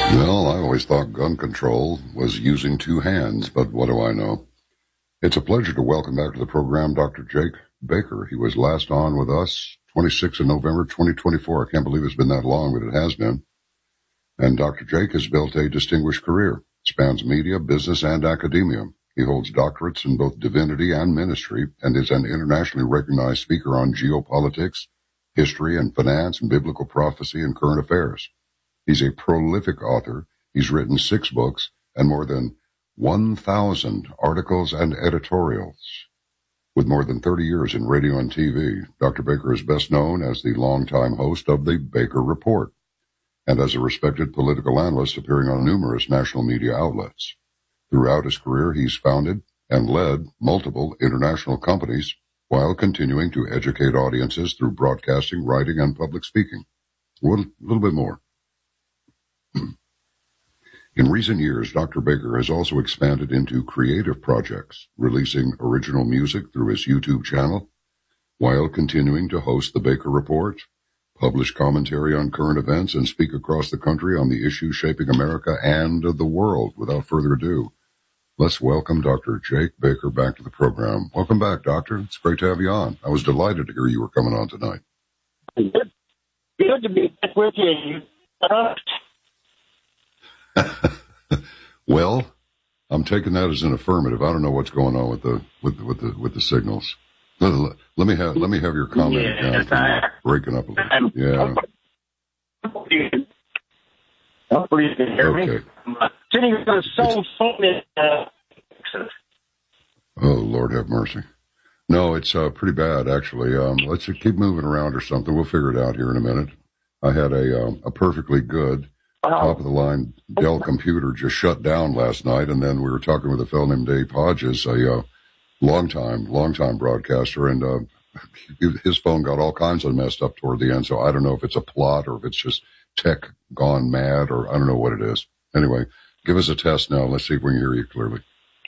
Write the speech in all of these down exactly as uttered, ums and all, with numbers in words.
Well, I always thought gun control was using two hands, but what do I know? It's a pleasure to welcome back to the program Doctor Jake Baker. He was last on with us twenty-sixth of November, twenty twenty-four. I can't believe it's been that long, but it has been. And Doctor Jake has built a distinguished career, spans media, business, and academia. He holds doctorates in both divinity and ministry and is an internationally recognized speaker on geopolitics, history and finance, and biblical prophecy and current affairs. He's a prolific author. He's written six books and more than one thousand articles and editorials. With more than thirty years in radio and T V, Doctor Baker is best known as the longtime host of the Baker Report and as a respected political analyst appearing on numerous national media outlets. Throughout his career, he's founded and led multiple international companies while continuing to educate audiences through broadcasting, writing, and public speaking. A little, little bit more. In recent years, Doctor Baker has also expanded into creative projects, releasing original music through his YouTube channel, while continuing to host the Baker Report, publish commentary on current events, and speak across the country on the issues shaping America and the world. Without further ado, let's welcome Doctor Jake Baker back to the program. Welcome back, Doctor. It's great to have you on. I was delighted to hear you were coming on tonight. Good, good to be back with you. Uh, Well, I'm taking that as an affirmative. I don't know what's going on with the with the, with the with the signals. Let, let me have let me have your comment yes, again. I, Breaking up a little. I'm, Yeah. Hopefully you can hear Okay. me. I'm uh, sitting on a cell phone in uh, Texas. Oh, Lord have mercy. No, it's uh, pretty bad actually. Um, let's just keep moving around or something. We'll figure it out here in a minute. I had a um, a perfectly good top of the line Dell computer just shut down last night, and then we were talking with a fellow named Dave Hodges, a uh, long time, long time broadcaster, and uh, his phone got all kinds of messed up toward the end. So I don't know if it's a plot or if it's just tech gone mad, or I don't know what it is. Anyway, give us a test now. Let's see if we can hear you clearly.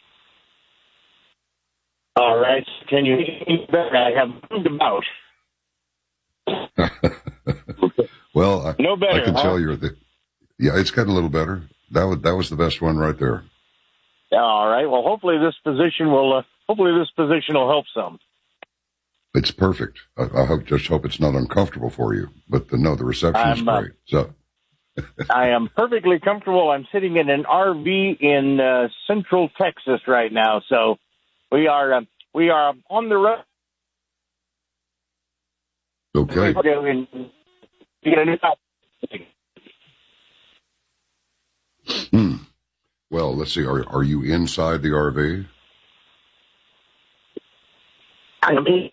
All right. Can you hear me better? I have moved about. Well, I, No better, I can huh? tell you're the. Yeah, it's gotten a little better. That was that was the best one right there. All right. Well, hopefully this position will. Uh, hopefully this position will help some. It's perfect. I, I hope just hope it's not uncomfortable for you. But the, no, the reception's I'm, uh, great. So I am perfectly comfortable. I'm sitting in an R V in uh, Central Texas right now, so we are uh, we are on the road. okay. We're get a new Hmm. Well, let's see. Are are you inside the R V? I mean,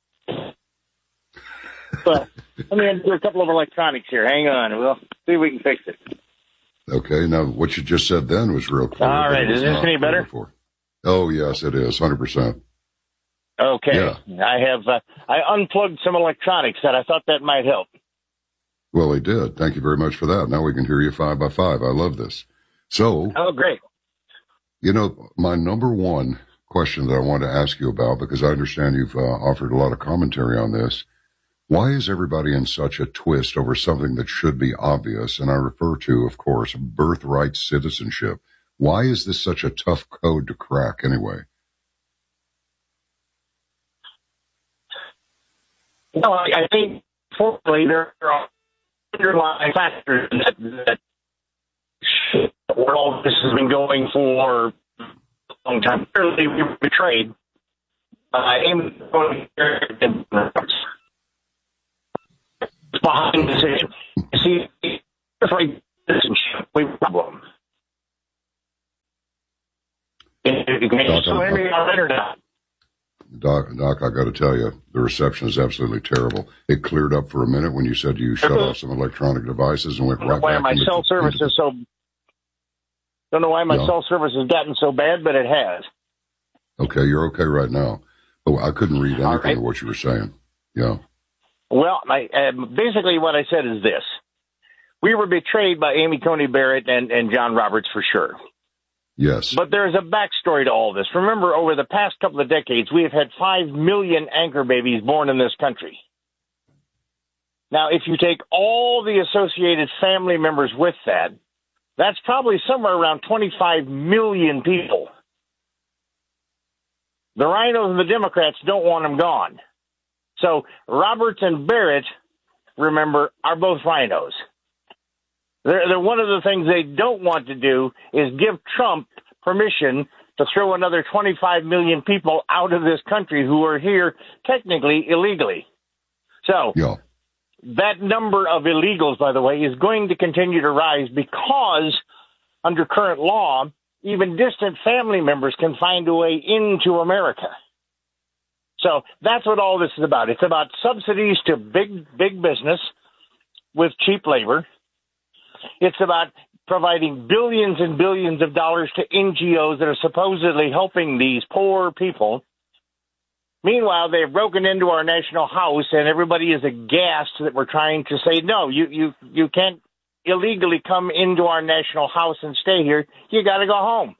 but let me do a couple of electronics here. Hang on. We'll see if we can fix it. Okay. Now, what you just said then was real clear. All but right. it was Is this not any clear better? before. Oh, yes, it is. one hundred percent. Okay. Yeah. I have uh, I unplugged some electronics that I thought that might help. Well, they did. Thank you very much for that. Now we can hear you five by five. I love this. So, Oh, great. you know, my number one question that I want to ask you about, because I understand you've uh, offered a lot of commentary on this. Why is everybody in such a twist over something that should be obvious? And I refer to, of course, birthright citizenship. Why is this such a tough code to crack anyway? No, I, I think, fortunately, there are underlying factors that, that where all this has been going for a long time. Clearly, we were betrayed by Amy Coney Barrett and behind the decision. You see, birthright citizenship, we have a problem. You can make Doc, so I'm- many on it or not. Doc, Doc, I got to tell you, the reception is absolutely terrible. It cleared up for a minute when you said you shut off some electronic devices and went I don't know right why back my into cell the- service into is so. Don't know why my Yeah. cell service has gotten so bad, but it has. the- Okay, you're okay right now. But I couldn't read anything All right. of what you were saying. Yeah. Well, I, uh, basically what I said is this. We were betrayed by Amy Coney Barrett and, and John Roberts for sure. Yes. But there's a backstory to all this. Remember, over the past couple of decades, we have had five million anchor babies born in this country. Now, if you take all the associated family members with that, That's probably somewhere around twenty-five million people. The rhinos and the Democrats don't want them gone. So Roberts and Barrett, remember, are both rhinos. They're, they're one of the things they don't want to do is give Trump permission to throw another twenty-five million people out of this country who are here technically illegally. So yeah. That number of illegals, by the way, is going to continue to rise because under current law, even distant family members can find a way into America. So that's what all this is about. It's about subsidies to big, big business with cheap labor. It's about providing billions and billions of dollars to N G Os that are supposedly helping these poor people. Meanwhile, they've broken into our national house, and everybody is aghast that we're trying to say, no, you, you, you can't illegally come into our national house and stay here. You got to go home.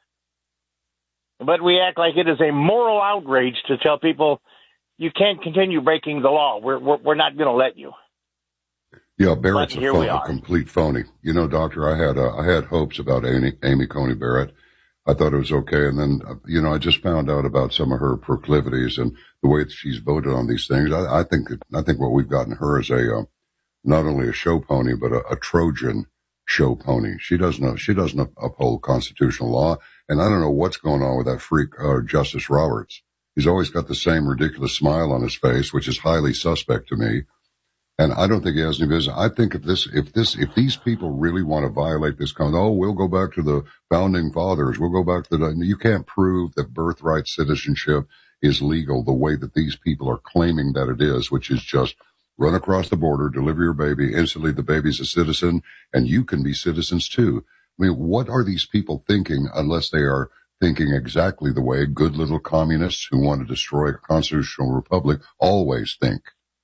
But we act like it is a moral outrage to tell people you can't continue breaking the law. We're we're, we're not going to let you. Yeah, Barrett's a, here phony, we are. a complete phony. You know, Doctor, I had uh, I had hopes about Amy, Amy Coney Barrett. I thought it was okay, and then uh, you know I just found out about some of her proclivities and the way that she's voted on these things. I, I think I think what we've gotten her is a uh, not only a show pony but a, a Trojan show pony. She doesn't she doesn't uphold constitutional law, and I don't know what's going on with that freak uh, Justice Roberts. He's always got the same ridiculous smile on his face, which is highly suspect to me. And I don't think he has any business. I think if this, if this, if these people really want to violate this kind, oh, we'll go back to the founding fathers. We'll go back to the, you can't prove that birthright citizenship is legal the way that these people are claiming that it is, which is just run across the border, deliver your baby, instantly the baby's a citizen, and you can be citizens too. I mean, what are these people thinking unless they are thinking exactly the way good little communists who want to destroy a constitutional republic always think?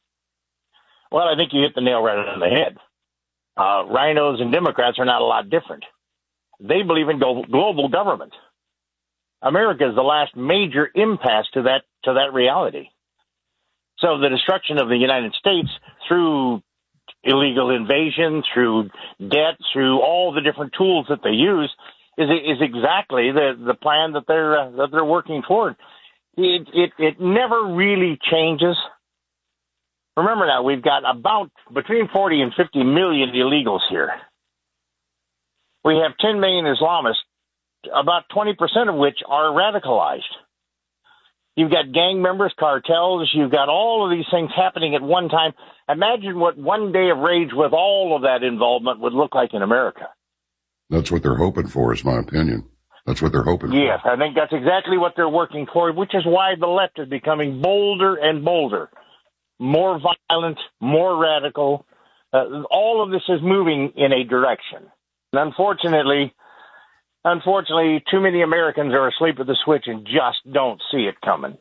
Well, I think you hit the nail right on the head. Uh, rhinos and Democrats are not a lot different. They believe in global, global government. America is the last major impasse to that to that reality. So the destruction of the United States through illegal invasion, through debt, through all the different tools that they use is is exactly the, the plan that they're uh, that they're working toward. It, it it never really changes. Remember now, we've got about between forty and fifty million illegals here. We have ten million Islamists, about twenty percent of which are radicalized. You've got gang members, cartels, you've got all of these things happening at one time. Imagine what one day of rage with all of that involvement would look like in America. That's what they're hoping for, is my opinion. That's what they're hoping for. Yes, I think that's exactly what they're working toward, which is why the left is becoming bolder and bolder. More violent, more radical. Uh, all of this is moving in a direction. And unfortunately, unfortunately, too many Americans are asleep at the switch and just don't see it coming.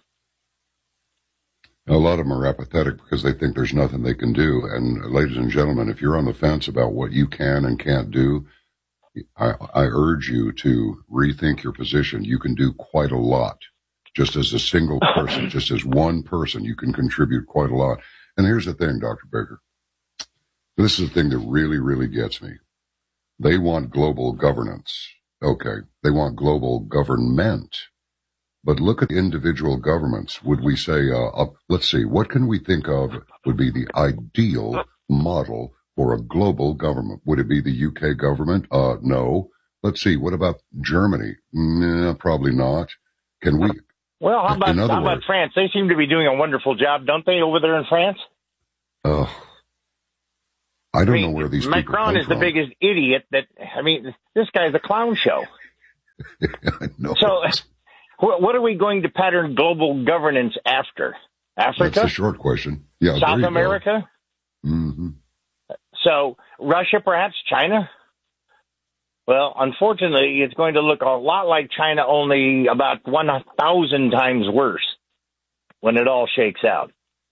A lot of them are apathetic because they think there's nothing they can do. And ladies and gentlemen, if you're on the fence about what you can and can't do, I, I urge you to rethink your position. You can do quite a lot. Just as a single person, just as one person, you can contribute quite a lot. And here's the thing, Doctor Baker. This is the thing that really, really gets me. They want global governance. Okay. They want global government. But look at individual governments. Would we say, uh, uh, let's see, what can we think of would be the ideal model for a global government? Would it be the U K government? Uh, no. Let's see. What about Germany? Nah, probably not. Can we? Well, how about, how about words, France? They seem to be doing a wonderful job, don't they, over there in France? Oh, I don't I mean, know where these Macron people come is the from. biggest idiot that, I mean, this guy's a clown show. I know. So what are we going to pattern global governance after? Africa? That's the short question. Yeah, South America? Mm-hmm. So Russia, perhaps China? Well, unfortunately, it's going to look a lot like China, only about one thousand times worse when it all shakes out.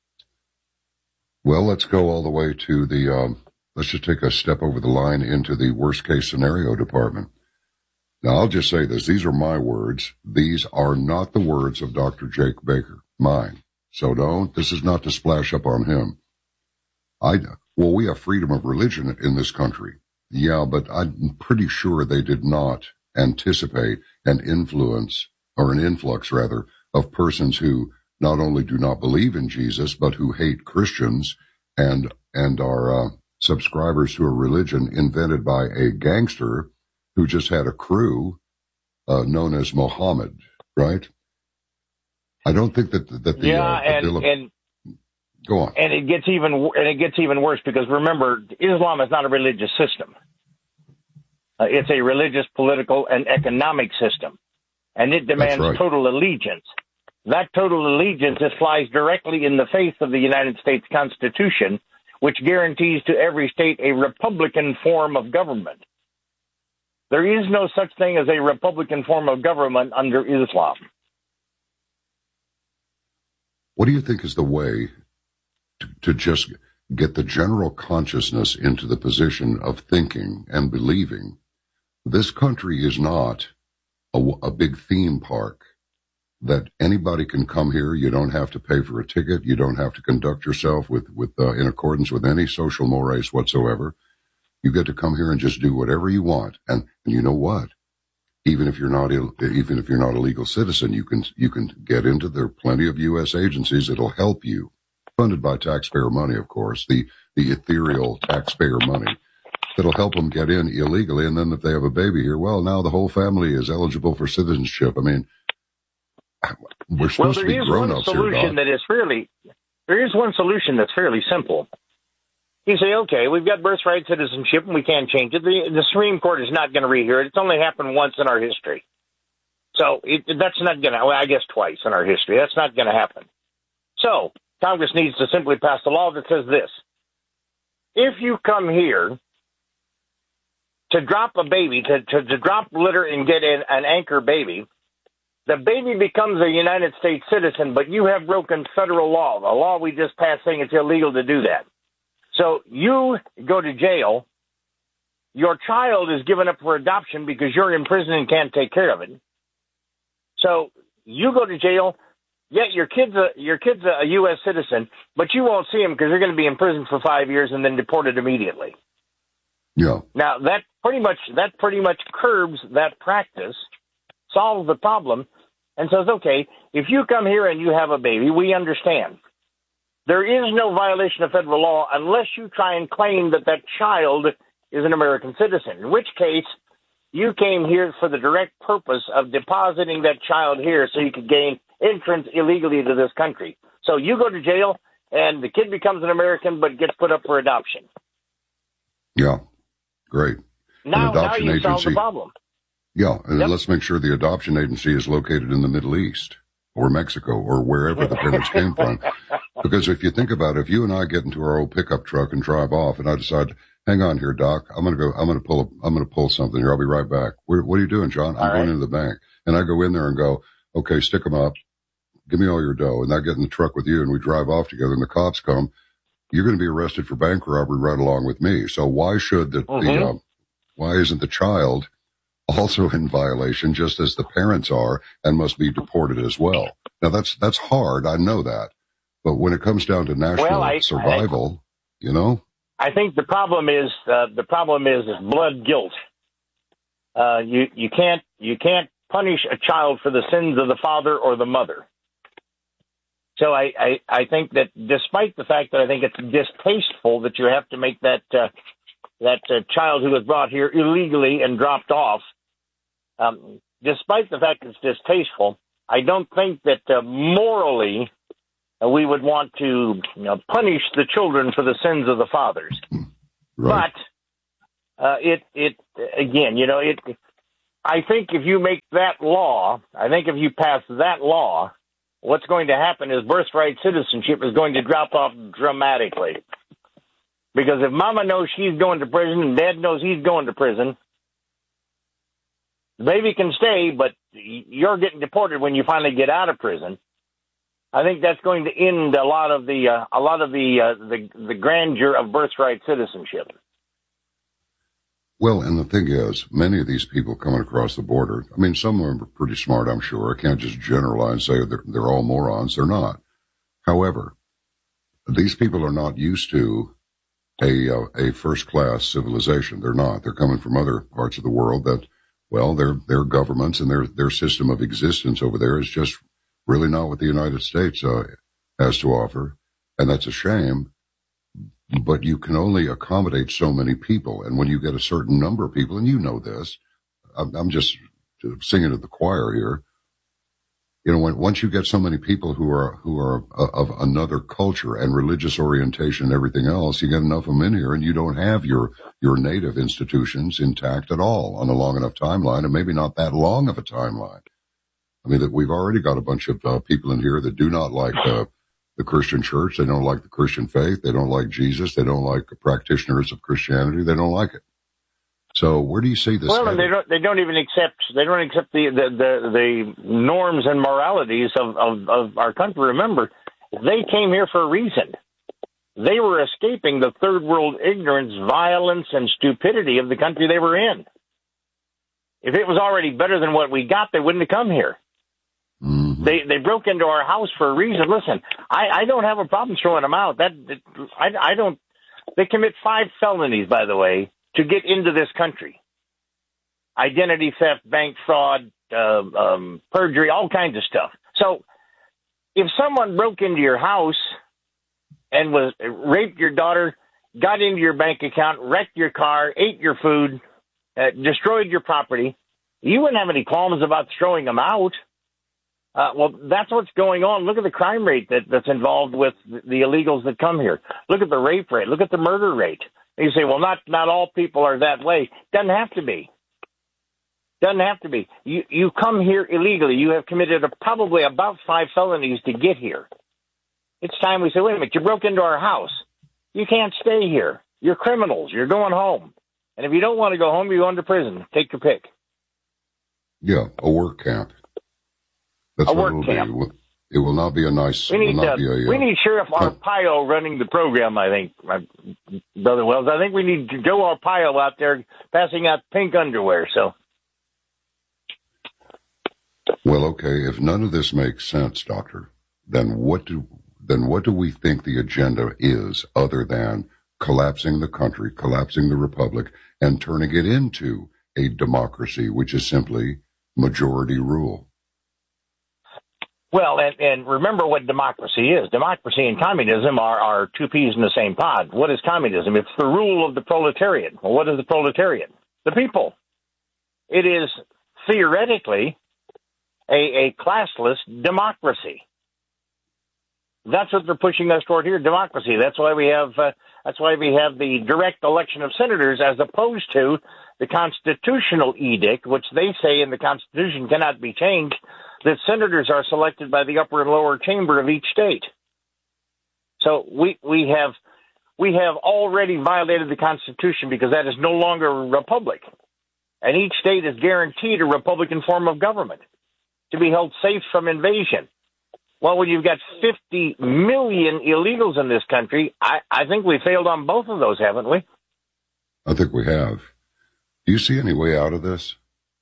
Well, let's go all the way to the, um, let's just take a step over the line into the worst case scenario department. Now, I'll just say this. These are my words. These are not the words of Doctor Jake Baker, mine. So don't, this is not to splash up on him. I, well, we have freedom of religion in this country. Yeah, but I'm pretty sure they did not anticipate an influence, or an influx rather, of persons who not only do not believe in Jesus, but who hate Christians and and are uh, subscribers to a religion invented by a gangster who just had a crew uh, known as Mohammed, right? I don't think that that the yeah, uh, the and, bill of, and go on. and it gets even and it gets even worse because remember, Islam is not a religious system. Uh, it's a religious, political, and economic system, and it demands right. total allegiance. That total allegiance is flies directly in the face of the United States Constitution, which guarantees to every state a republican form of government. There is no such thing as a republican form of government under Islam. What do you think is the way to, to just get the general consciousness into the position of thinking and believing? This country is not a, a big theme park that anybody can come here. You don't have to pay for a ticket. You don't have to conduct yourself with, with uh, in accordance with any social mores whatsoever. You get to come here and just do whatever you want. And, and you know what? Even if you're not Ill, even if you're not a legal citizen, you can you can get into. There are plenty of U S agencies that'll help you, funded by taxpayer money, of course, the the ethereal taxpayer money that'll help them get in illegally. And then if they have a baby here, well, now the whole family is eligible for citizenship. I mean, we're supposed well, to be grown-ups here, Doc. There is one solution that is fairly, there is one solution that's fairly simple. You say, okay, we've got birthright citizenship and we can't change it. The, the Supreme Court is not going to rehear it. It's only happened once in our history. So it, that's not going to, well, I guess twice in our history. That's not going to happen. So Congress needs to simply pass a law that says this. If you come here to drop a baby, to, to, to drop litter and get in an anchor baby, the baby becomes a United States citizen, but you have broken federal law, the law we just passed saying it's illegal to do that. So you go to jail, your child is given up for adoption because you're in prison and can't take care of it. So you go to jail, yet your kid's a, your kid's a U S citizen, but you won't see him because you're going to be in prison for five years and then deported immediately. Yeah. Now that pretty much that pretty much curbs that practice, solves the problem, and says, okay, if you come here and you have a baby, we understand. There is no violation of federal law unless you try and claim that that child is an American citizen, in which case you came here for the direct purpose of depositing that child here so you could gain entrance illegally to this country. So you go to jail, and the kid becomes an American but gets put up for adoption. Yeah, great. Now, now you agency, solve the problem. Yeah, and yep. Let's make sure the adoption agency is located in the Middle East or Mexico or wherever the parents came from. Because if you think about it, if you and I get into our old pickup truck and drive off, and I decide, hang on here, Doc, I'm gonna go, I'm gonna pull, a, I'm gonna pull something here. I'll be right back. Where, what are you doing, John? I'm all going right. into the bank, and I go in there and go, okay, stick them up, give me all your dough, and I get in the truck with you, and we drive off together. And the cops come. You're going to be arrested for bank robbery right along with me. So why should the, mm-hmm. the uh, why isn't the child also in violation, just as the parents are, and must be deported as well? Now that's that's hard. I know that. But when it comes down to national well, I, survival, I, you know, I think the problem is uh, the problem is, is blood guilt. Uh, you you can't you can't punish a child for the sins of the father or the mother. So I, I, I think that despite the fact that I think it's distasteful that you have to make that uh, that uh, child who was brought here illegally and dropped off, um, despite the fact it's distasteful, I don't think that uh, morally we would want to you know, punish the children for the sins of the fathers. Right. But uh, it, it again, you know, it. I think if you make that law, I think if you pass that law, what's going to happen is birthright citizenship is going to drop off dramatically. Because if Mama knows she's going to prison and Dad knows he's going to prison, the baby can stay, but you're getting deported when you finally get out of prison. I think that's going to end a lot of the uh, a lot of the, uh, the the grandeur of birthright citizenship. Well, and the thing is, many of these people coming across the border, I mean, some of them are pretty smart, I'm sure. I can't just generalize and say they're, they're all morons. They're not. However, these people are not used to a uh, a first class civilization. They're not. They're coming from other parts of the world that, well, their their governments and their their system of existence over there is just really not what the United States uh, has to offer, and that's a shame. But you can only accommodate so many people, and when you get a certain number of people, and you know this, I'm, I'm just singing to the choir here. You know, when, once you get so many people who are who are uh, of another culture and religious orientation and everything else, you get enough of them in here, and you don't have your your native institutions intact at all on a long enough timeline, and maybe not that long of a timeline. I mean, that we've already got a bunch of uh, people in here that do not like uh, the Christian church. They don't like the Christian faith. They don't like Jesus. They don't like the practitioners of Christianity. They don't like it. So where do you see this? Well, and they don't. They don't even accept. They don't accept the the the, the norms and moralities of, of of our country. Remember, they came here for a reason. They were escaping the third world ignorance, violence, and stupidity of the country they were in. If it was already better than what we got, they wouldn't have come here. Mm-hmm. They they broke into our house for a reason. Listen, I, I don't have a problem throwing them out. That I I don't. They commit five felonies, by the way, to get into this country: identity theft, bank fraud, uh, um, perjury, all kinds of stuff. So, if someone broke into your house and was raped your daughter, got into your bank account, wrecked your car, ate your food, uh, destroyed your property, you wouldn't have any qualms about throwing them out. Uh, well, that's what's going on. Look at the crime rate that, that's involved with the illegals that come here. Look at the rape rate. Look at the murder rate. And you say, well, not not all people are that way. Doesn't have to be. Doesn't have to be. You you come here illegally. You have committed a, probably about five felonies to get here. It's time we say, wait a minute, you broke into our house. You can't stay here. You're criminals. You're going home. And if you don't want to go home, you're going to prison. Take your pick. Yeah, a work camp. That's a work camp. Be. It will not be a nice. We need, uh, a, we need Sheriff Arpaio running the program. I think, my brother Wells. I think we need Joe Arpaio out there passing out pink underwear. So, well, okay. If none of this makes sense, Doctor, then what do then what do we think the agenda is, other than collapsing the country, collapsing the republic, and turning it into a democracy, which is simply majority rule? Well, and, and remember what democracy is. Democracy and communism are, are two peas in the same pod. What is communism? It's the rule of the proletariat. Well, what is the proletariat? The people. It is theoretically a, a classless democracy. That's what they're pushing us toward here, democracy. That's why we have uh, that's why we have the direct election of senators, as opposed to the constitutional edict, which they say in the Constitution cannot be changed, that senators are selected by the upper and lower chamber of each state. So we we have we have already violated the Constitution, because that is no longer a republic. And each state is guaranteed a Republican form of government to be held safe from invasion. Well, when you've got fifty million illegals in this country, I, I think we failed on both of those, haven't we? I think we have. Do you see any way out of this?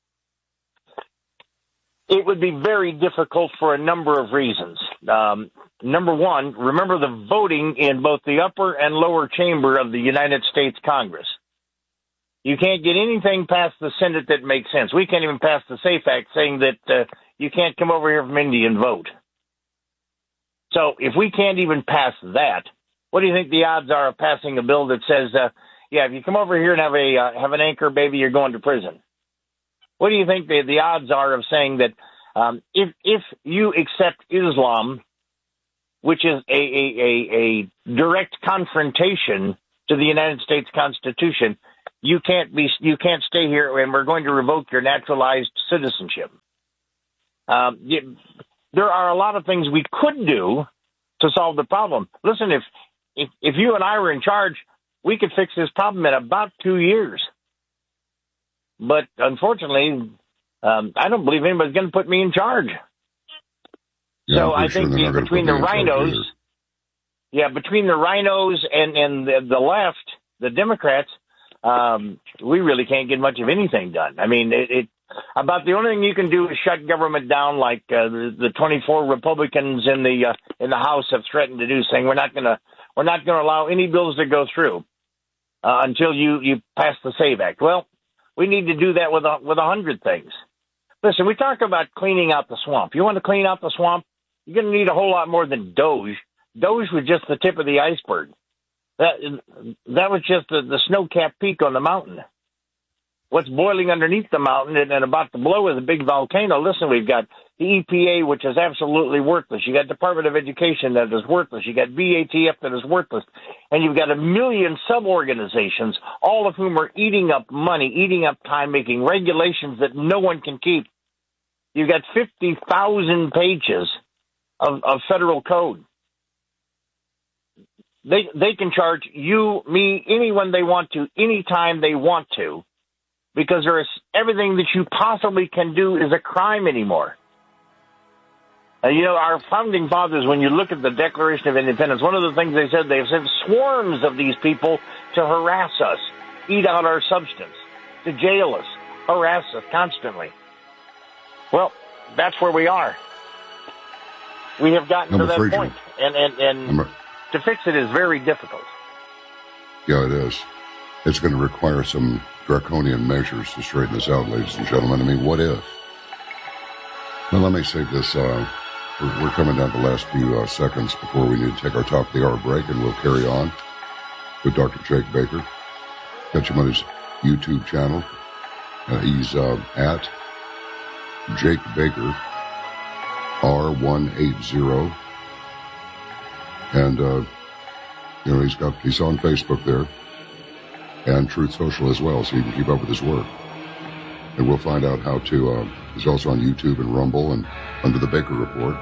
It would be very difficult for a number of reasons. Um, number one, remember the voting in both the upper and lower chamber of the United States Congress. You can't get anything past the Senate that makes sense. We can't even pass the SAFE Act saying that uh, you can't come over here from India and vote. So if we can't even pass that, what do you think the odds are of passing a bill that says, uh, yeah, if you come over here and have a uh, have an anchor baby, you're going to prison? What do you think the, the odds are of saying that um, if if you accept Islam, which is a, a, a, a direct confrontation to the United States Constitution, you can't be you can't stay here, and we're going to revoke your naturalized citizenship? Um, you, there are a lot of things we could do to solve the problem. Listen, if if if you and I were in charge, we could fix this problem in about two years. But unfortunately, um, I don't believe anybody's going to put me in charge. Yeah, so I think sure the, between the rhinos, yeah, between the rhinos and, and the, the left, the Democrats, um, we really can't get much of anything done. I mean, it, it about the only thing you can do is shut government down, like uh, the, the twenty-four Republicans in the uh, in the House have threatened to do, saying we're not going to we're not going to allow any bills to go through. uh, until you, you pass the SAVE Act. Well, we need to do that with a, with a hundred things. Listen, we talk about cleaning out the swamp. You want to clean out the swamp? You're going to need a whole lot more than Doge. Doge was just the tip of the iceberg. That that was just the, the snow-capped peak on the mountain. What's boiling underneath the mountain and, and about to blow is a big volcano. Listen, we've got the E P A, which is absolutely worthless. You got Department of Education that is worthless. You got V A T F that is worthless. And you've got a million sub-organizations, all of whom are eating up money, eating up time, making regulations that no one can keep. You've got fifty thousand pages of, of federal code. They they can charge you, me, anyone they want to, anytime they want to, because there is everything that you possibly can do is a crime anymore. And, you know, our founding fathers, when you look at the Declaration of Independence, one of the things they said, they've sent swarms of these people to harass us, eat out our substance, to jail us, harass us constantly. Well, that's where we are. We have gotten I'm to that point, point, and and and. A- To fix it is very difficult. Yeah, it is. It's going to require some draconian measures to straighten this out, ladies and gentlemen. I mean, what if? Well, let me save this. Uh, we're, we're coming down to the last few uh, seconds before we need to take our top of the hour break, and we'll carry on with Doctor Jake Baker. Catch him on his YouTube channel. Uh, he's uh, at Jake Baker R one eighty. And, uh, you know, he's got, he's on Facebook there and Truth Social as well, so you can keep up with his work. And we'll find out how to, uh, he's also on YouTube and Rumble and under the Baker Report.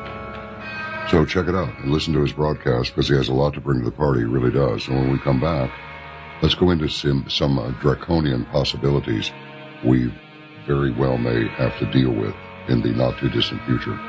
So check it out and listen to his broadcast because he has a lot to bring to the party. He really does. And when we come back, let's go into some, some uh, draconian possibilities we very well may have to deal with in the not too distant future.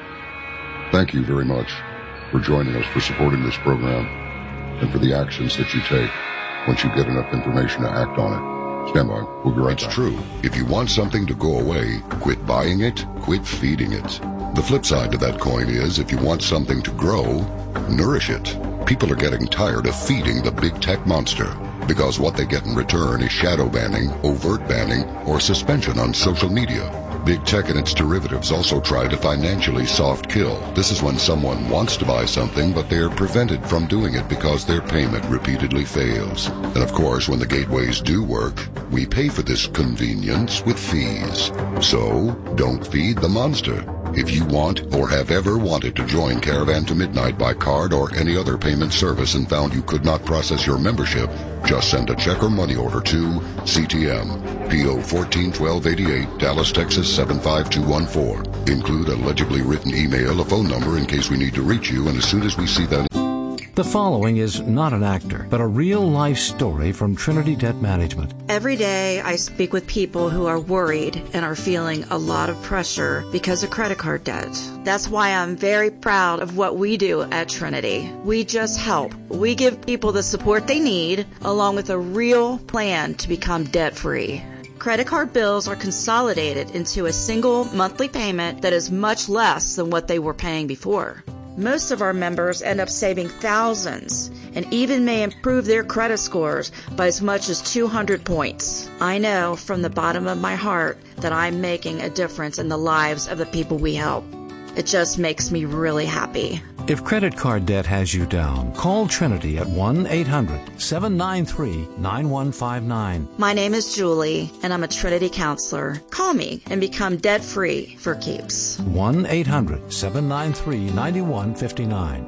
Thank you very much for joining us, for supporting this program, and for the actions that you take once you get enough information to act on it. Stand by. We'll be right back. It's true. If you want something to go away, quit buying it, quit feeding it. The flip side to that coin is if you want something to grow, nourish it. People are getting tired of feeding the big tech monster because what they get in return is shadow banning, overt banning, or suspension on social media. Big tech and its derivatives also try to financially soft kill. This is when someone wants to buy something, but they are prevented from doing it because their payment repeatedly fails. And of course, when the gateways do work, we pay for this convenience with fees. So, don't feed the monster. If you want or have ever wanted to join Caravan to Midnight by card or any other payment service and found you could not process your membership, just send a check or money order to C T M, P O fourteen twelve eighty-eight, Dallas, Texas seven five two one four. Include a legibly written email, a phone number in case we need to reach you, and as soon as we see that... The following is not an actor, but a real-life story from Trinity Debt Management. Every day I speak with people who are worried and are feeling a lot of pressure because of credit card debt. That's why I'm very proud of what we do at Trinity. We just help. We give people the support they need, along with a real plan to become debt-free. Credit card bills are consolidated into a single monthly payment that is much less than what they were paying before. Most of our members end up saving thousands and even may improve their credit scores by as much as two hundred points. I know from the bottom of my heart that I'm making a difference in the lives of the people we help. It just makes me really happy. If credit card debt has you down, call Trinity at one eight hundred seven nine three nine one five nine. My name is Julie, and I'm a Trinity counselor. Call me and become debt-free for keeps. one eight hundred seven nine three nine one five nine.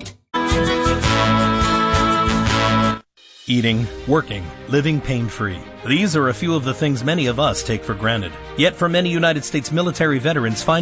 Eating, working, living pain-free. These are a few of the things many of us take for granted. Yet for many United States military veterans, finding